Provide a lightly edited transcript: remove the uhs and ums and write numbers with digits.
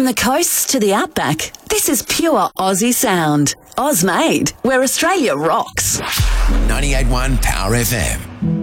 the coasts to the outback, this is pure Aussie sound. Oz made, where Australia rocks. 98.1 Power FM.